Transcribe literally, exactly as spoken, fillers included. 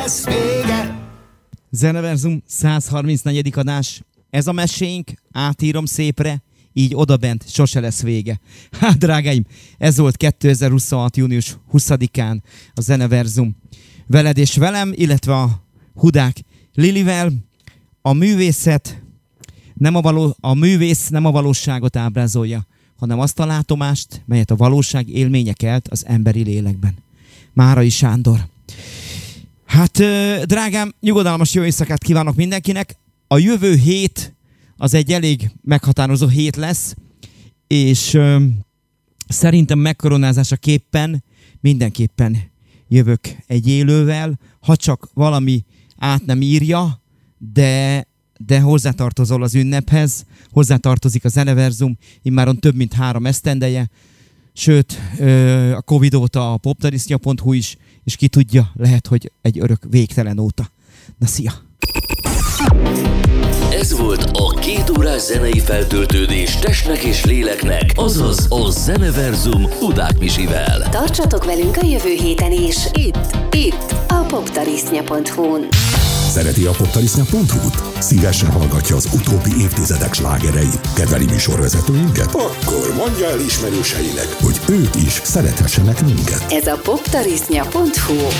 lesz vége. Zeneverzum százharmincnegyedik adás. Ez a mesénk, átírom szépre, így odabent sose lesz vége. Hát drágáim, ez volt kétezer-huszonhat. június huszadikán a Zeneverzum. Veled és velem, illetve a Hudák Lilivel. A művészet nem a, való, a művész nem a valóságot ábrázolja, hanem azt a látomást, melyet a valóság élménye kelt az emberi lélekben. Márai Sándor. Hát, drágám, nyugodalmas jó éjszakát kívánok mindenkinek. A jövő hét az egy elég meghatározó hét lesz, és ö, szerintem megkoronázásaképpen mindenképpen jövök egy élővel, ha csak valami át nem írja, de, de hozzátartozol az ünnephez, hozzátartozik a Zeneverzum, immáron több mint három esztendeje, sőt, ö, a Covid óta a poptarisznya pont hu is, és ki tudja, lehet, hogy egy örök végtelen óta. Na, szia! Ez volt a két órás zenei feltöltődés testnek és léleknek, azaz a Zeneverzum Hudák Misivel. Tartsatok velünk a jövő héten is, itt, itt, a poptarisznya pont hu-n. Szereti a poptarisznya pont hu-t? Szívesen hallgatja az utóbbi évtizedek slágereit? Kedveli műsorvezetőinket? Akkor mondja el ismerőseinek, hogy ők is szerethessenek minket. Ez a poptarisznya pont hu.